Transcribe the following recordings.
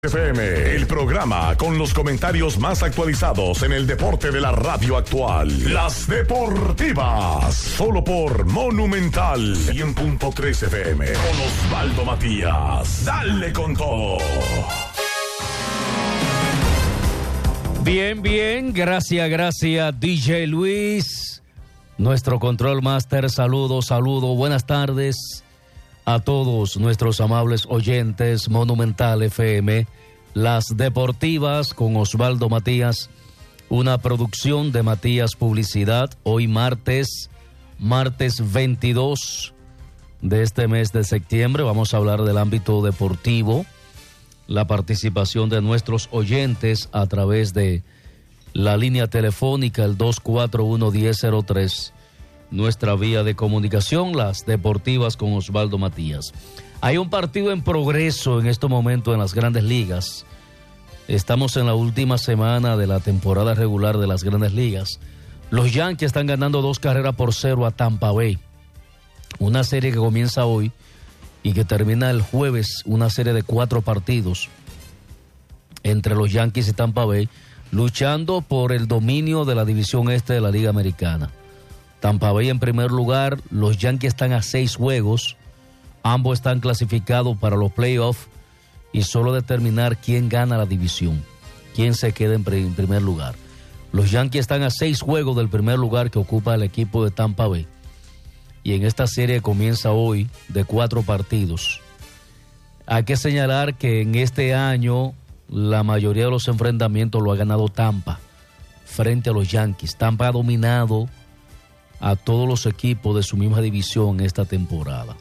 FM, el programa con los comentarios más actualizados en el deporte de la radio actual. Las Deportivas, solo por Monumental 100.3 FM, con Osvaldo Matías. Dale con todo. Bien, gracias, DJ Luis. Nuestro Control Master, saludo, buenas tardes a todos nuestros amables oyentes. Monumental FM, Las Deportivas con Osvaldo Matías, una producción de Matías Publicidad. Hoy martes 22 de este mes de septiembre, vamos a hablar del ámbito deportivo, la participación de nuestros oyentes a través de la línea telefónica, el 241-1003, nuestra vía de comunicación, Las Deportivas con Osvaldo Matías. Hay un partido en progreso en este momento en las Grandes Ligas. Estamos en la última semana de la temporada regular de las Grandes Ligas. Los Yankees están ganando 2-0 a Tampa Bay. Una serie que comienza hoy y que termina el jueves, una serie de 4 partidos entre los Yankees y Tampa Bay, luchando por el dominio de la división este de la Liga Americana. Tampa Bay en primer lugar, los Yankees están a 6 juegos, ambos están clasificados para los playoffs y solo determinar quién gana la división, quién se queda en primer lugar. Los Yankees están a 6 juegos del primer lugar que ocupa el equipo de Tampa Bay, y en esta serie comienza hoy de 4 partidos. Hay que señalar que en este año la mayoría de los enfrentamientos lo ha ganado Tampa frente a los Yankees. Tampa ha dominado a todos los equipos de su misma división esta temporada.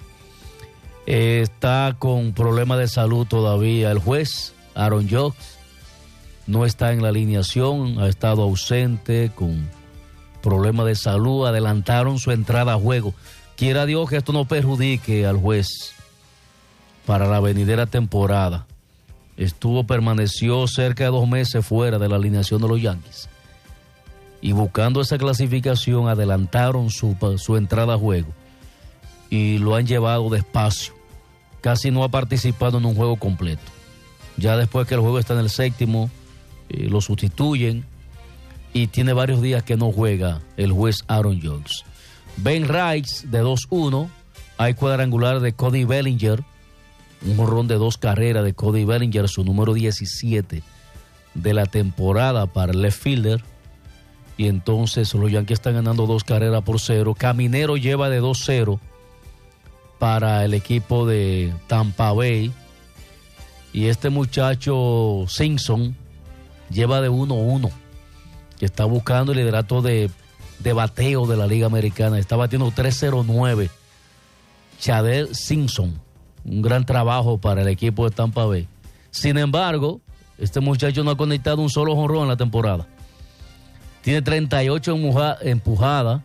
Está con problemas de salud todavía el juez Aaron Judge, no está en la alineación, ha estado ausente con problemas de salud, adelantaron su entrada a juego. Quiera Dios que esto no perjudique al juez para la venidera temporada. Permaneció cerca de 2 meses fuera de la alineación de los Yankees. Y buscando esa clasificación, adelantaron su entrada a juego y lo han llevado despacio. Casi no ha participado en un juego completo. Ya después que el juego está en el 7º, lo sustituyen y tiene varios días que no juega el juez Aaron Judge. Ben Rice de 2-1, hay cuadrangular de Cody Bellinger, un jonrón de 2 carreras de Cody Bellinger, su número 17 de la temporada para el left fielder. Y entonces los Yankees están ganando 2-0. Caminero lleva de 2-0 para el equipo de Tampa Bay. Y este muchacho Simpson lleva de 1-1, que está buscando el liderato de bateo de la Liga Americana. Está batiendo 3.09. Chadel Simpson, un gran trabajo para el equipo de Tampa Bay. Sin embargo, este muchacho no ha conectado un solo jonrón en la temporada. Tiene 38 empujadas,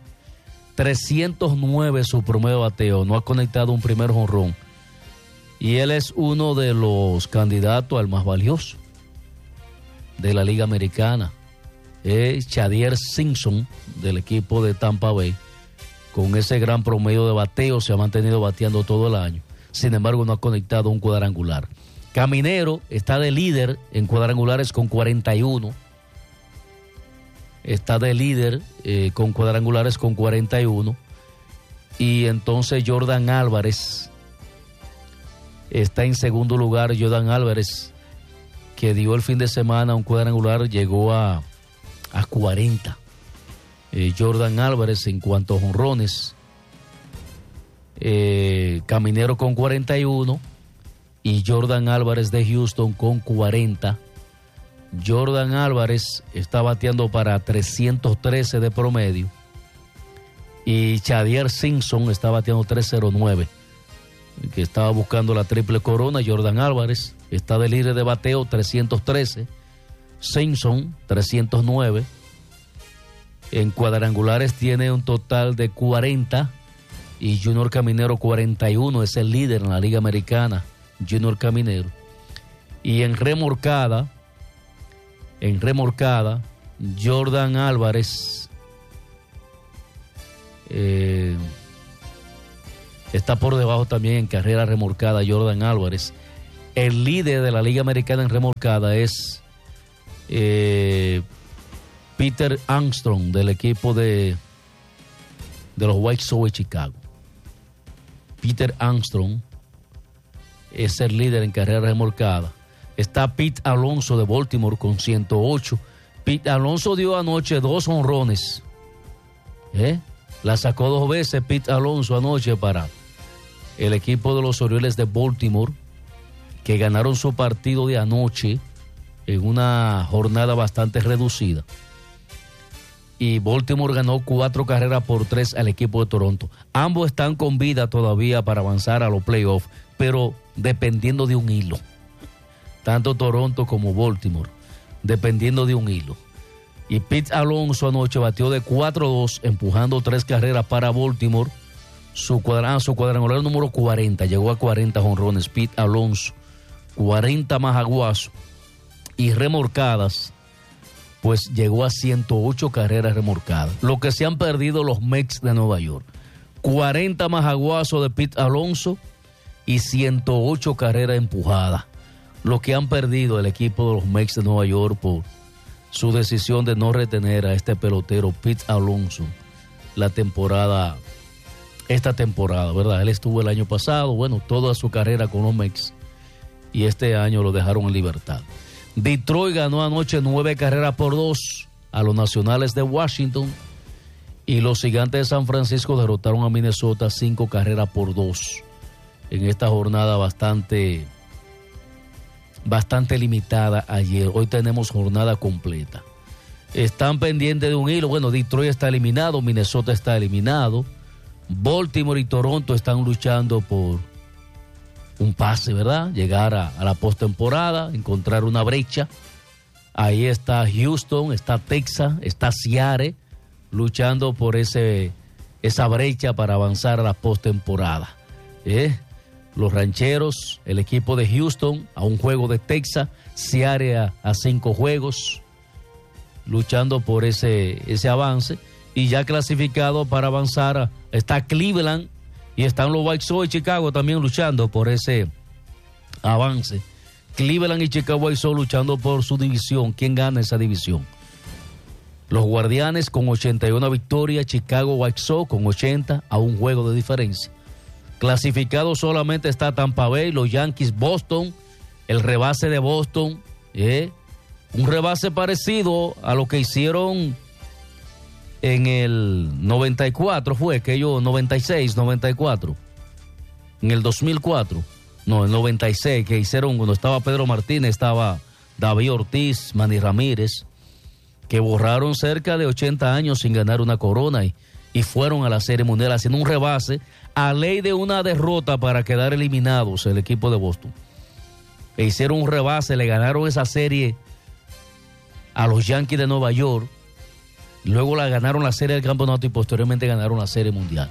309 su promedio de bateo. No ha conectado un primer jonrón. Y él es uno de los candidatos al más valioso de la Liga Americana. Es Chadier Simpson del equipo de Tampa Bay. Con ese gran promedio de bateo se ha mantenido bateando todo el año. Sin embargo, no ha conectado un cuadrangular. Caminero está de líder en cuadrangulares con 41. Está de líder con cuadrangulares con 41. Y entonces Jordan Álvarez está en segundo lugar. Jordan Álvarez, que dio el fin de semana un cuadrangular, llegó a 40. Jordan Álvarez en cuanto a jonrones. Caminero con 41 y Jordan Álvarez de Houston con 40. Jordan Álvarez está bateando para 313 de promedio y Chadier Simpson está bateando 309, que estaba buscando la triple corona. Jordan Álvarez está de líder de bateo, 313. Simpson 309. En cuadrangulares tiene un total de 40 y Junior Caminero 41, es el líder en la Liga Americana, Junior Caminero. Y en remorcada, Jordan Álvarez está por debajo también en carrera remorcada. Jordan Álvarez El líder de la Liga Americana en remolcada es Peter Armstrong, del equipo de los White Sox de Chicago. Peter Armstrong es el líder en carrera remolcada. Está Pete Alonso de Baltimore con 108. Pete Alonso dio anoche 2 jonrones. La sacó 2 veces Pete Alonso anoche para el equipo de los Orioles de Baltimore, que ganaron su partido de anoche en una jornada bastante reducida. Y Baltimore ganó 4-3 al equipo de Toronto. Ambos están con vida todavía para avanzar a los playoffs, pero dependiendo de un hilo. Tanto Toronto como Baltimore, dependiendo de un hilo. Y Pete Alonso anoche batió de 4-2, empujando 3 carreras para Baltimore. Su cuadrangular número 40, llegó a 40 jonrones. Pete Alonso, 40 más aguazos y remolcadas, pues llegó a 108 carreras remolcadas. Lo que se han perdido los Mets de Nueva York. 40 más aguazos de Pete Alonso y 108 carreras empujadas. Lo que han perdido el equipo de los Mets de Nueva York por su decisión de no retener a este pelotero Pete Alonso esta temporada, ¿verdad? Él estuvo el año pasado, toda su carrera con los Mets, y este año lo dejaron en libertad. Detroit ganó anoche 9-2 a los Nacionales de Washington, y los Gigantes de San Francisco derrotaron a Minnesota 5-2 en esta jornada bastante limitada ayer. Hoy tenemos jornada completa. Están pendientes de un hilo. Detroit está eliminado, Minnesota está eliminado, Baltimore y Toronto están luchando por un pase, ¿verdad? Llegar a la postemporada, encontrar una brecha. Ahí está Houston, está Texas, está Seattle, luchando por esa brecha para avanzar a la postemporada. Los Rancheros, el equipo de Houston, a un juego de Texas, Seattle a 5 juegos, luchando por ese avance. Y ya clasificado para avanzar está Cleveland, y están los White Sox y Chicago también luchando por ese avance. Cleveland y Chicago White Sox luchando por su división. ¿Quién gana esa división? Los Guardianes con 81 victorias, Chicago White Sox con 80, a un juego de diferencia. Clasificado solamente está Tampa Bay, los Yankees, Boston, el rebase de Boston, un rebase parecido a lo que hicieron en el 94, fue aquello 96, 94, en el 2004, no, el 96, que hicieron cuando estaba Pedro Martínez, estaba David Ortiz, Manny Ramírez, que borraron cerca de 80 años sin ganar una corona y fueron a la Serie Mundial haciendo un rebase a ley de una derrota para quedar eliminados el equipo de Boston. E hicieron un rebase, le ganaron esa serie a los Yankees de Nueva York, luego la ganaron la Serie del Campeonato y posteriormente ganaron la Serie Mundial.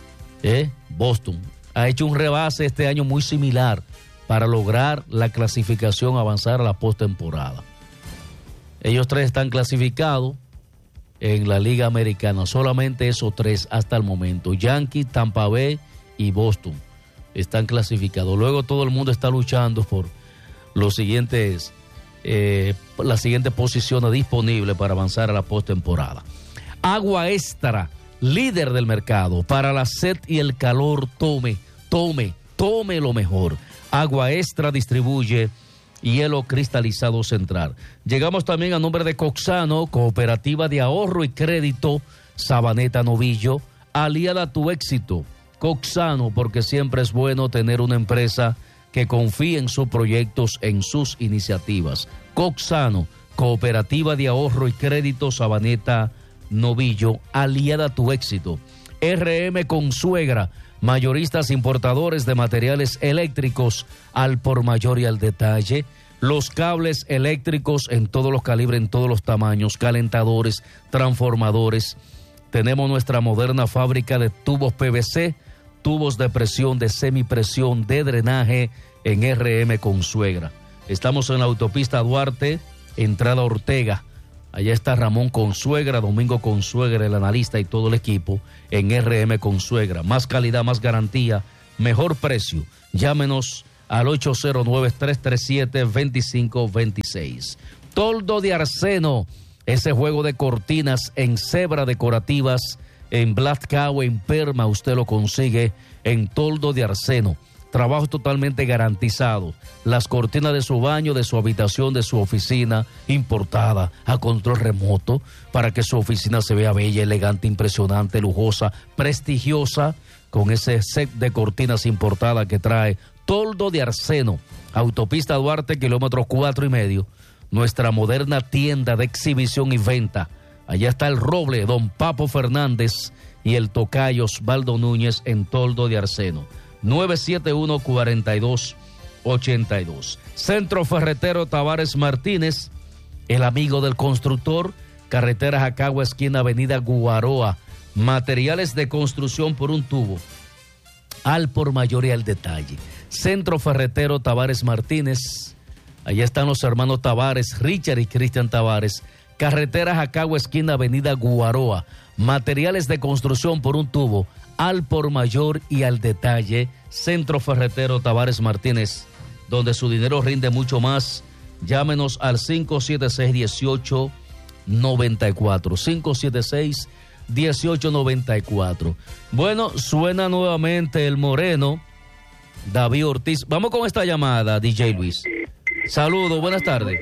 Boston ha hecho un rebase este año muy similar para lograr la clasificación, avanzar a la postemporada. Ellos 3 están clasificados en la Liga Americana, solamente esos 3 hasta el momento. Yankees, Tampa Bay y Boston están clasificados. Luego todo el mundo está luchando por las siguientes posiciones disponibles para avanzar a la postemporada. Agua Extra, líder del mercado. Para la sed y el calor, tome lo mejor. Agua Extra distribuye hielo cristalizado Central. Llegamos también a nombre de Coxano, Cooperativa de Ahorro y Crédito, Sabaneta Novillo, aliada a tu éxito. Coxano, porque siempre es bueno tener una empresa que confíe en sus proyectos, en sus iniciativas. Coxano, Cooperativa de Ahorro y Crédito, Sabaneta Novillo, aliada a tu éxito. RM Consuegra, mayoristas importadores de materiales eléctricos al por mayor y al detalle. Los cables eléctricos en todos los calibres, en todos los tamaños, calentadores, transformadores. Tenemos nuestra moderna fábrica de tubos PVC, tubos de presión, de semipresión, de drenaje en RM Consuegra. Estamos en la autopista Duarte, entrada Ortega. Allá está Ramón Consuegra, Domingo Consuegra, el analista y todo el equipo en RM Consuegra. Más calidad, más garantía, mejor precio. Llámenos al 809-337-2526. Toldo de Arseno, ese juego de cortinas en cebra decorativas, en Black Cow, en Perma, usted lo consigue en Toldo de Arseno. Trabajo totalmente garantizado. Las cortinas de su baño, de su habitación, de su oficina, importada a control remoto, para que su oficina se vea bella, elegante, impresionante, lujosa, prestigiosa, con ese set de cortinas importadas que trae Toldo de Arseno. Autopista Duarte, kilómetro 4.5. Nuestra moderna tienda de exhibición y venta. Allá está el Roble, Don Papo Fernández, y el tocayo Osvaldo Núñez en Toldo de Arseno. 971-4282. Centro Ferretero Tavares Martínez, el amigo del constructor, carretera Jacagua, esquina avenida Guaroa. Materiales de construcción por un tubo, al por mayor y al detalle. Centro Ferretero Tavares Martínez, allá están los hermanos Tavares, Richard y Cristian Tavares. Carretera Jacagua, esquina avenida Guaroa. Materiales de construcción por un tubo, al por mayor y al detalle. Centro Ferretero Tavares Martínez, donde su dinero rinde mucho más. Llámenos al 576-1894. 576-1894. Bueno, suena nuevamente el moreno David Ortiz. Vamos con esta llamada, DJ Luis. Saludos, buenas tardes.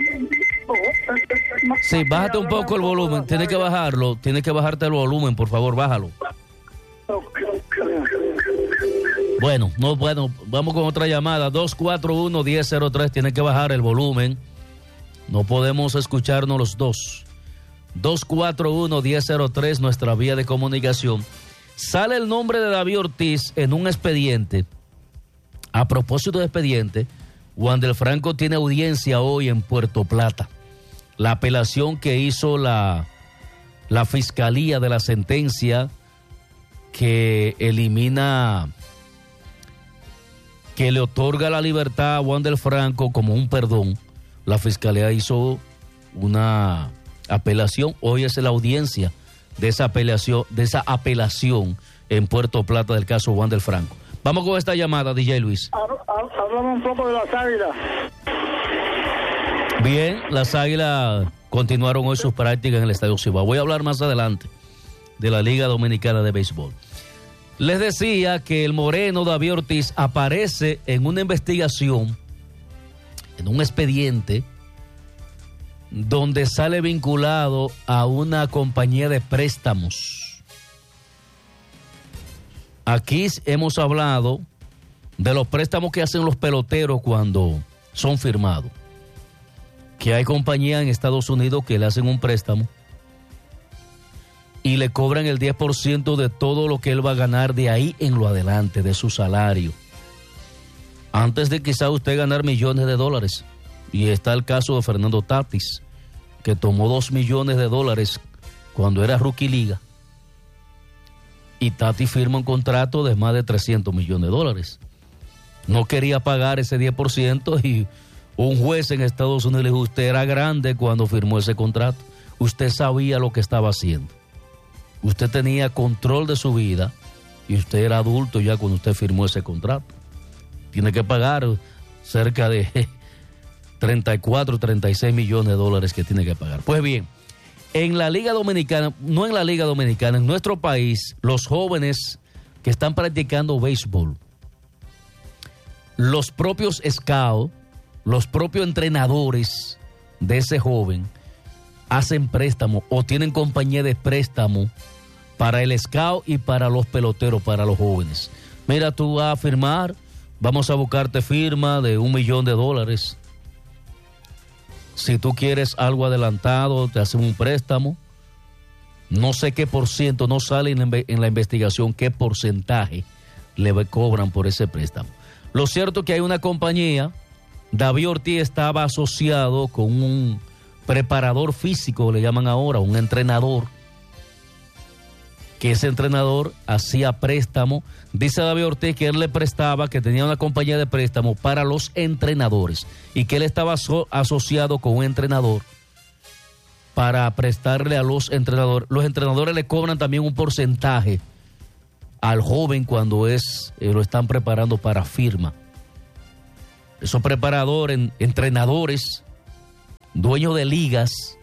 Sí, bájate un poco el volumen. Tienes que bajarlo. Tienes que bajarte el volumen, por favor, bájalo. Bueno, vamos con otra llamada. 241-1003. Tienes que bajar el volumen. No podemos escucharnos los dos. 241-1003, nuestra vía de comunicación. Sale el nombre de David Ortiz en un expediente. A propósito de expediente, Juan del Franco tiene audiencia hoy en Puerto Plata. La apelación que hizo la fiscalía de la sentencia que elimina, que le otorga la libertad a Juan del Franco como un perdón. La fiscalía hizo una apelación. Hoy es la audiencia de esa apelación en Puerto Plata del caso Juan del Franco. Vamos con esta llamada, DJ Luis. Hablamos un poco de las Águilas. Bien, las Águilas continuaron hoy sus prácticas en el Estadio Cibao. Voy a hablar más adelante de la Liga Dominicana de Béisbol. Les decía que el moreno David Ortiz aparece en una investigación, en un expediente, donde sale vinculado a una compañía de préstamos. Aquí hemos hablado de los préstamos que hacen los peloteros cuando son firmados. Que hay compañías en Estados Unidos que le hacen un préstamo y le cobran el 10% de todo lo que él va a ganar de ahí en lo adelante, de su salario. Antes de quizá usted ganar millones de dólares. Y está el caso de Fernando Tatis, que tomó $2 millones cuando era Rookie Liga. Y Tatis firma un contrato de más de $300 millones. No quería pagar ese 10% y un juez en Estados Unidos le dijo: usted era grande cuando firmó ese contrato. Usted sabía lo que estaba haciendo. Usted tenía control de su vida y usted era adulto ya cuando usted firmó ese contrato. Tiene que pagar cerca de 34, 36 millones de dólares que tiene que pagar. Pues bien, en la Liga Dominicana, no en la Liga Dominicana, en nuestro país, los jóvenes que están practicando béisbol, los propios scouts, los propios entrenadores de ese joven hacen préstamo o tienen compañía de préstamo para el scout y para los peloteros, para los jóvenes. Mira, tú vas a firmar, vamos a buscarte firma de $1 millón. Si tú quieres algo adelantado, te hacen un préstamo. No sé qué por ciento, no sale en la investigación qué porcentaje le cobran por ese préstamo. Lo cierto es que hay una compañía. David Ortiz estaba asociado con un preparador físico, le llaman ahora, un entrenador, que ese entrenador hacía préstamo. Dice David Ortiz que él le prestaba, que tenía una compañía de préstamo para los entrenadores y que él estaba asociado con un entrenador para prestarle a los entrenadores. Los entrenadores le cobran también un porcentaje al joven cuando lo están preparando para firma. esos preparadores, entrenadores, dueños de ligas,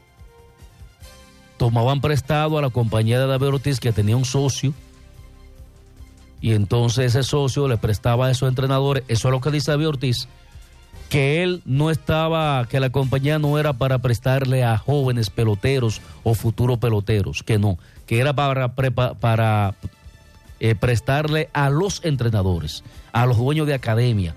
tomaban prestado a la compañía de David Ortiz, que tenía un socio, y entonces ese socio le prestaba a esos entrenadores. Eso es lo que dice David Ortiz, que él no estaba, que la compañía no era para prestarle a jóvenes peloteros o futuros peloteros, que no, que era para prestarle a los entrenadores, a los dueños de academia,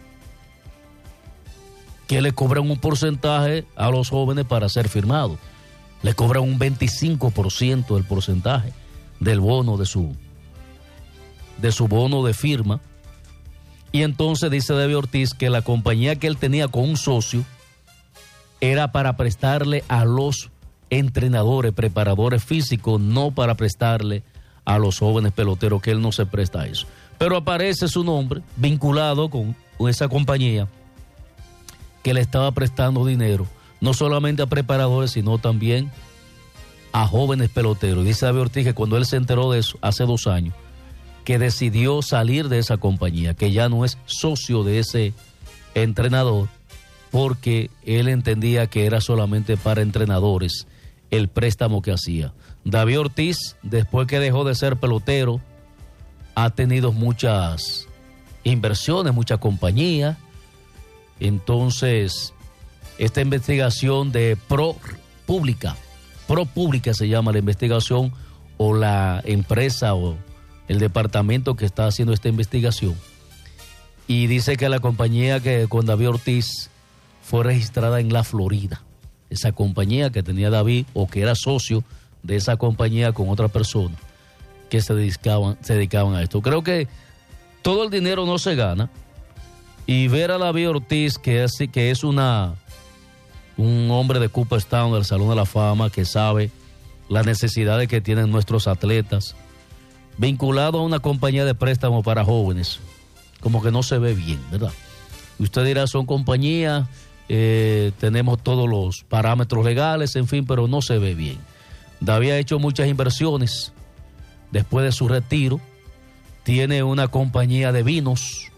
que le cobran un porcentaje a los jóvenes para ser firmados. Le cobran un 25% del porcentaje del bono de su bono de firma. Y entonces dice David Ortiz que la compañía que él tenía con un socio era para prestarle a los entrenadores, preparadores físicos, no para prestarle a los jóvenes peloteros, que él no se presta a eso. Pero aparece su nombre vinculado con esa compañía que le estaba prestando dinero, no solamente a preparadores, sino también a jóvenes peloteros. Dice David Ortiz que cuando él se enteró de eso hace 2 años, que decidió salir de esa compañía, que ya no es socio de ese entrenador, porque él entendía que era solamente para entrenadores el préstamo que hacía. David Ortiz, después que dejó de ser pelotero, ha tenido muchas inversiones, muchas compañías. Entonces, esta investigación de ProPublica se llama la investigación, o la empresa o el departamento que está haciendo esta investigación, y dice que la compañía que con David Ortiz fue registrada en la Florida, esa compañía que tenía David, o que era socio de esa compañía con otra persona que se dedicaban a esto. Creo que todo el dinero no se gana, y ver a David Ortiz, que es un hombre de Cooperstown, del Salón de la Fama, que sabe las necesidades que tienen nuestros atletas, vinculado a una compañía de préstamo para jóvenes, como que no se ve bien, ¿verdad? Usted dirá, son compañías, tenemos todos los parámetros legales, en fin, pero no se ve bien. David ha hecho muchas inversiones después de su retiro. Tiene una compañía de vinos,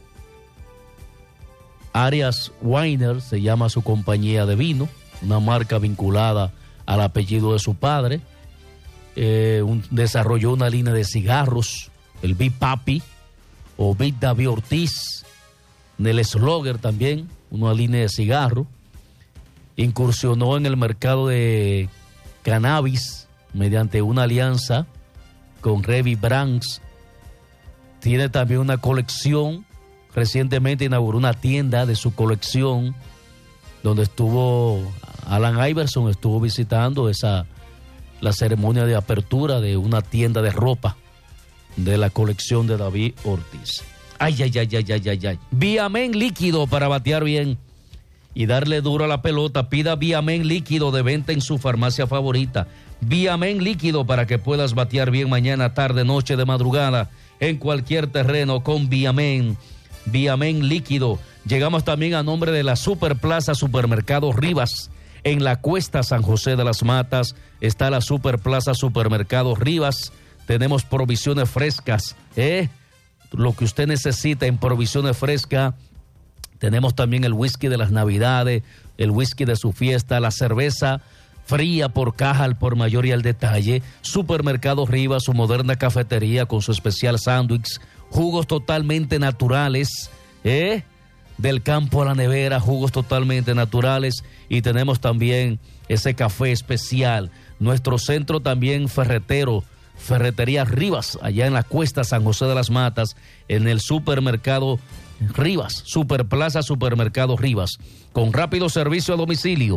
Arias Weiner se llama su compañía de vino, una marca vinculada al apellido de su padre. Desarrolló una línea de cigarros, el Big Papi o Big David Ortiz, Nel Slogger también, una línea de cigarros. Incursionó en el mercado de cannabis mediante una alianza con Revi Brands. Tiene también una colección. Recientemente inauguró una tienda de su colección, donde estuvo Alan Iverson, estuvo visitando la ceremonia de apertura de una tienda de ropa de la colección de David Ortiz. Ay. Viamen líquido para batear bien y darle duro a la pelota. Pida Viamen líquido, de venta en su farmacia favorita. Viamen líquido para que puedas batear bien mañana, tarde, noche, de madrugada, en cualquier terreno con Viamen. Viamen líquido. Llegamos también a nombre de la Superplaza Supermercado Rivas. En la Cuesta San José de las Matas está la Superplaza Supermercado Rivas. Tenemos provisiones frescas, lo que usted necesita en provisiones frescas. Tenemos también el whisky de las Navidades, el whisky de su fiesta, la cerveza fría por caja al por mayor y al detalle. Supermercado Rivas, su moderna cafetería con su especial sándwich, jugos totalmente naturales, del campo a la nevera, jugos totalmente naturales. Y tenemos también ese café especial. Nuestro centro también ferretero, Ferretería Rivas, allá en la Cuesta San José de las Matas, en el Supermercado Rivas, Superplaza Supermercado Rivas, con rápido servicio a domicilio,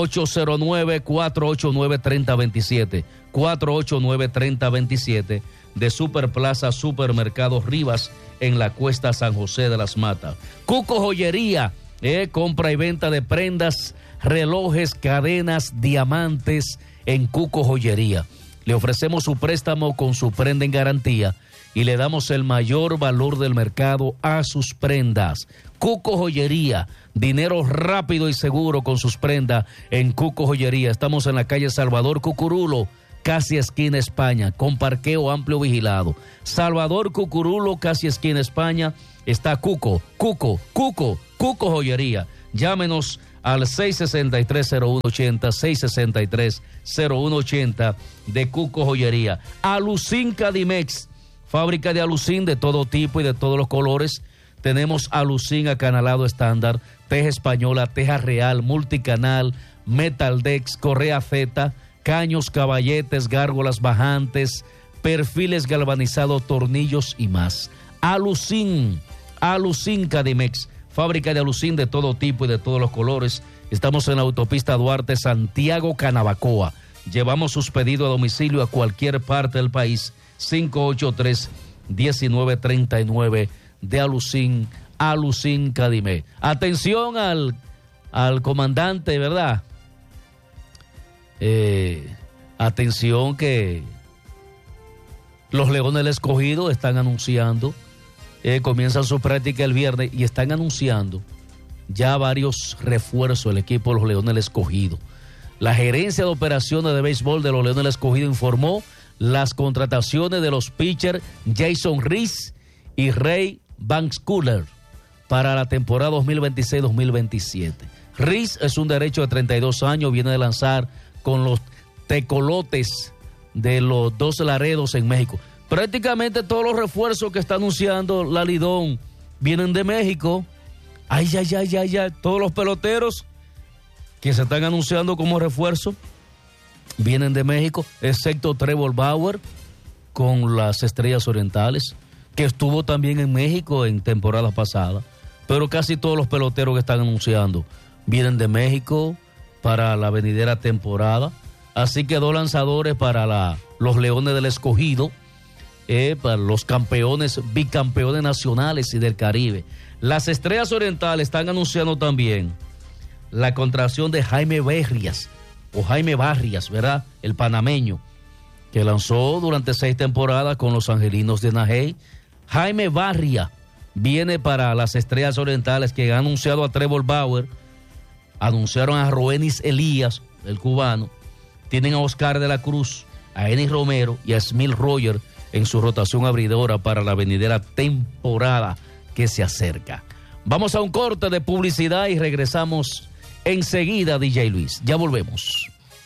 809-489-3027, 489-3027, de Superplaza Supermercado Rivas, en la Cuesta San José de las Matas. Cuco Joyería, compra y venta de prendas, relojes, cadenas, diamantes en Cuco Joyería. Le ofrecemos su préstamo con su prenda en garantía y le damos el mayor valor del mercado a sus prendas. Cuco Joyería, dinero rápido y seguro con sus prendas en Cuco Joyería. Estamos en la calle Salvador Cucurulo, casi esquina España, con parqueo amplio vigilado. Salvador Cucurulo, casi esquina España, está Cuco Cuco Joyería. Llámenos al 663-0180, 663-0180 de Cuco Joyería. Alucin Cadimex, fábrica de alucin de todo tipo y de todos los colores. Tenemos alucin acanalado estándar, teja española, teja real, multicanal, Metaldex, correa Z, caños, caballetes, gárgolas bajantes, perfiles galvanizados, tornillos y más. Alucin Cadimex, fábrica de alucin de todo tipo y de todos los colores. Estamos en la autopista Duarte, Santiago, Canabacoa. Llevamos sus pedidos a domicilio a cualquier parte del país. 583-1939 de Alucin Cadimex. Atención al comandante, ¿verdad? Atención que los Leones del Escogido están anunciando, comienzan su práctica el viernes y están anunciando ya varios refuerzos del equipo de los Leones del Escogido. La gerencia de operaciones de béisbol de los Leones del Escogido informó las contrataciones de los pitchers Jason Reese y Ray Bankscooler para la temporada 2026-2027. Reese es un derecho de 32 años, viene de lanzar con los Tecolotes de los Dos Laredos en México. Prácticamente todos los refuerzos que está anunciando la Lidón vienen de México. Ay, todos los peloteros que se están anunciando como refuerzo vienen de México, excepto Trevor Bauer con las Estrellas Orientales, que estuvo también en México en temporada pasada. Pero casi todos los peloteros que están anunciando vienen de México para la venidera temporada. Así que 2 lanzadores para los Leones del Escogido, para los campeones, bicampeones nacionales y del Caribe. Las Estrellas Orientales están anunciando también la contratación de Jaime Barrias, ¿verdad? El panameño, que lanzó durante 6 temporadas con los Angelinos de Najey. Jaime Barrias viene para las Estrellas Orientales, que han anunciado a Trevor Bauer, anunciaron a Roenis Elías, el cubano, tienen a Oscar de la Cruz, a Enis Romero y a Smil Roger en su rotación abridora para la venidera temporada que se acerca. Vamos a un corte de publicidad y regresamos enseguida, DJ Luis. Ya volvemos.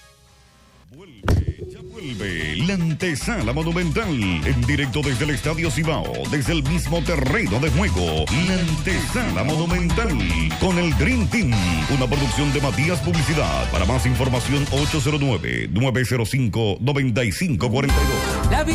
Vuelve la antesala monumental en directo desde el Estadio Cibao, desde el mismo terreno de juego. La antesala monumental con el Dream Team, una producción de Matías Publicidad. Para más información 809-905-9542.